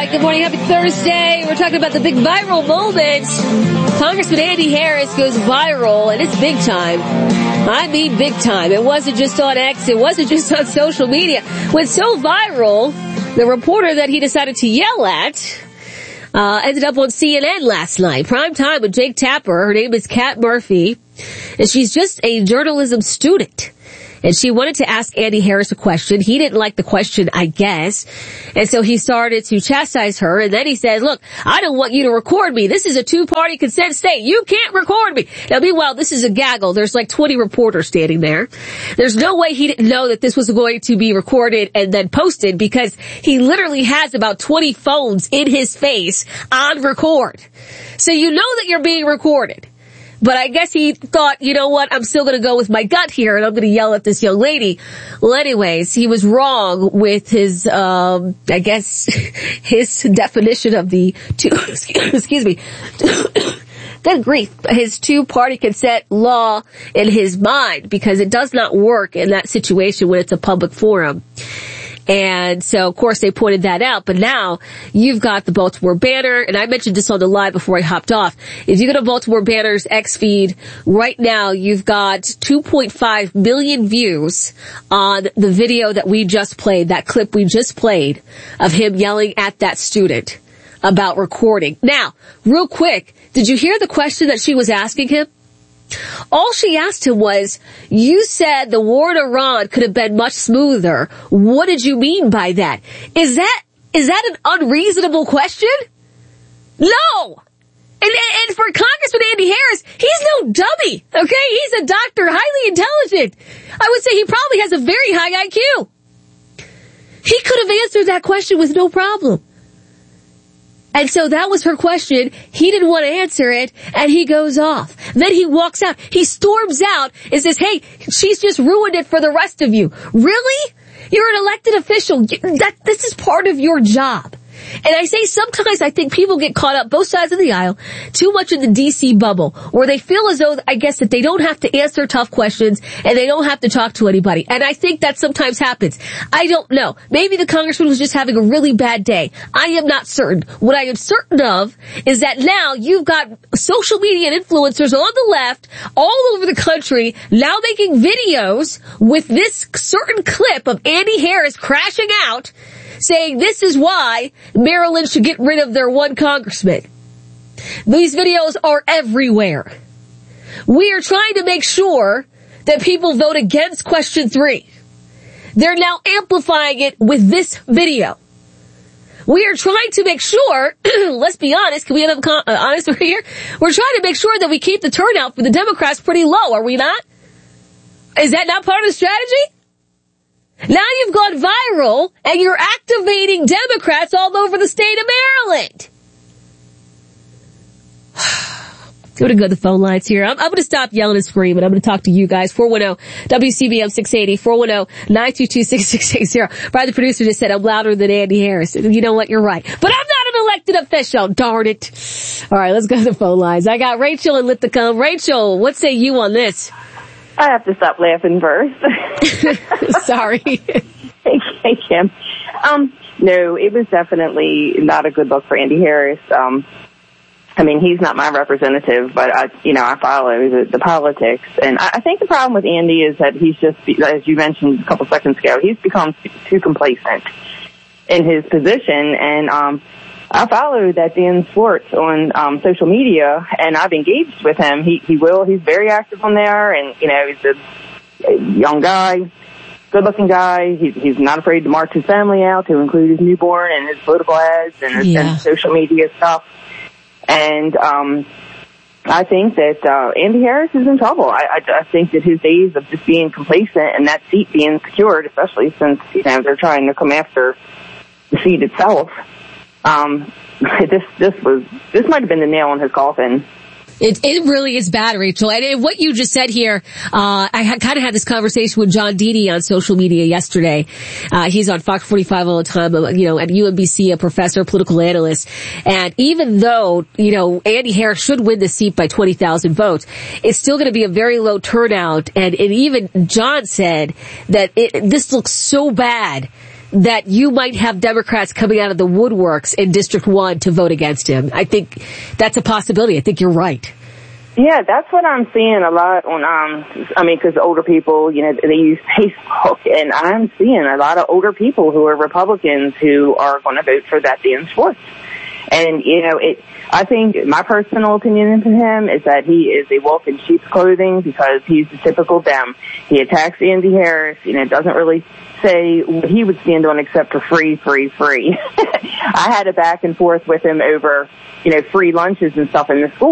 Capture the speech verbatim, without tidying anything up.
right, good morning. Happy Thursday. We're talking about the big viral moment. Congressman Andy Harris goes viral, and it's big time. I mean big time. It wasn't just on X. It wasn't just on social media. It went so viral, the reporter that he decided to yell at uh, ended up on C N N last night. Prime time with Jake Tapper. Her name is Kat Murphy, and she's just a journalism student. And she wanted to ask Andy Harris a question. He didn't like the question, I guess. And so he started to chastise her. And then he says, look, I don't want you to record me. This is a two-party consent state. You can't record me. Now, meanwhile, this is a gaggle. There's like twenty reporters standing there. There's no way he didn't know that this was going to be recorded and then posted, because he literally has about twenty phones in his face on record. So you know that you're being recorded. But I guess he thought, you know what, I'm still going to go with my gut here, and I'm going to yell at this young lady. Well, anyways, he was wrong with his, um, I guess, his definition of the two, excuse me, good grief, his two-party consent law in his mind, because it does not work in that situation when it's a public forum. And so, of course, they pointed that out. But now you've got the Baltimore Banner, and I mentioned this on the live before I hopped off. If you go to Baltimore Banner's X feed, right now you've got two point five million views on the video that we just played, that clip we just played of him yelling at that student about recording. Now, real quick, did you hear the question that she was asking him? All she asked him was, you said the war in Iran could have been much smoother. What did you mean by that? Is that, is that an unreasonable question? No! And, and for Congressman Andy Harris, he's no dummy, okay? He's a doctor, highly intelligent. I would say he probably has a very high I Q. He could have answered that question with no problem. And so that was her question. He didn't want to answer it, and he goes off. Then he walks out. He storms out and says, hey, she's just ruined it for the rest of you. Really? You're an elected official. That, this is part of your job. And I say sometimes I think people get caught up, both sides of the aisle, too much in the D C bubble, where they feel as though, I guess, that they don't have to answer tough questions and they don't have to talk to anybody. And I think that sometimes happens. I don't know. Maybe the congressman was just having a really bad day. I am not certain. What I am certain of is that now you've got social media and influencers on the left all over the country now making videos with this certain clip of Andy Harris crashing out, saying this is why Maryland should get rid of their one congressman. These videos are everywhere. We are trying to make sure that people vote against question three. They're now amplifying it with this video. We are trying to make sure, let's be honest, can we have uh, honest right here? We're trying to make sure that we keep the turnout for the Democrats pretty low, are we not? Is that not part of the strategy? Now you've gone viral, and you're activating Democrats all over the state of Maryland. I'm going to go to the phone lines here. I'm, I'm going to stop yelling and screaming. I'm going to talk to you guys. four one zero W C B M six eighty, four one zero nine two two six six six zero. Brian, the producer, just said I'm louder than Andy Harris. You know what? You're right. But I'm not an elected official. Darn it. All right, let's go to the phone lines. I got Rachel in Lithicum. Rachel, what say you on this? I have to stop laughing first. Sorry. Hey, Kim. Um, no, it was definitely not a good look for Andy Harris. Um, I mean, he's not my representative, but I, you know, I follow the, the politics. And I, I think the problem with Andy is that he's just, as you mentioned a couple seconds ago, he's become too complacent in his position. And, um, I follow that Dan Swartz on um, social media, and I've engaged with him. He he will. He's very active on there, and you know he's a, a young guy, good-looking guy. He's he's not afraid to march his family out, to include his newborn and his political ads and his yeah. and social media stuff. And um, I think that uh, Andy Harris is in trouble. I, I I think that his days of just being complacent and that seat being secured, especially since you know they're trying to come after the seat itself. Um, this, this was, this might have been the nail in his coffin. It, it really is bad, Rachel. And, and what you just said here, uh, I ha- kind of had this conversation with John Deedy on social media yesterday. Uh, he's on Fox forty-five all the time, you know, at U M B C, a professor, political analyst. And even though, you know, Andy Harris should win the seat by twenty thousand votes, it's still going to be a very low turnout. And, and even John said that it, this looks so bad that you might have Democrats coming out of the woodworks in District one to vote against him. I think that's a possibility. I think you're right. Yeah, that's what I'm seeing a lot on, um, I mean, because older people, you know, they use Facebook, and I'm seeing a lot of older people who are Republicans who are going to vote for that Dan Schwartz. And, you know, it, I think my personal opinion to him is that he is a wolf in sheep's clothing because he's the typical Dem. He attacks Andy Harris, you know, doesn't really say what he would stand on except for free, free, free. I had a back and forth with him over, you know, free lunches and stuff in the school.